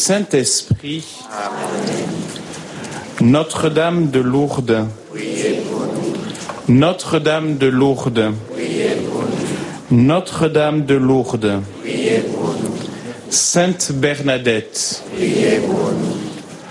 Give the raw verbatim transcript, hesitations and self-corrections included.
Saint-Esprit. Amen. Notre-Dame de Lourdes. Priez pour nous. Notre-Dame de Lourdes. Priez pour nous. Notre-Dame de Lourdes. Priez pour nous. Sainte Bernadette. Priez pour nous.